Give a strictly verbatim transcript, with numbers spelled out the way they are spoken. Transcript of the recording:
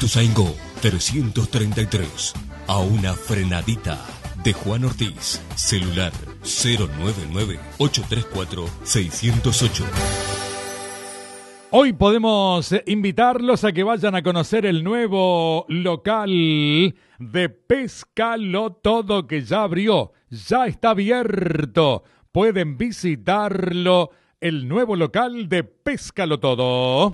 Ituzaingó trescientos treinta y tres. A una frenadita de Juan Ortiz. Celular cero nueve nueve, ocho tres cuatro, seis cero ocho. Hoy podemos invitarlos a que vayan a conocer el nuevo local de Péscalo Todo que ya abrió, ya está abierto. Pueden visitarlo, el nuevo local de Péscalo Todo.